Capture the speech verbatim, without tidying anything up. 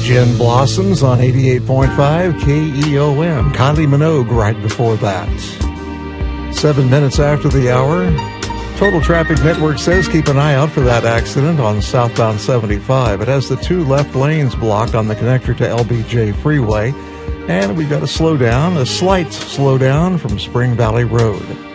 Gin Blossoms on eighty-eight point five K E O M. Kylie Minogue right before that. Seven minutes after the hour, Total Traffic Network says keep an eye out for that accident on southbound seventy-five. It has the two left lanes blocked on the connector to L B J Freeway. And we've got a slowdown, a slight slowdown from Spring Valley Road.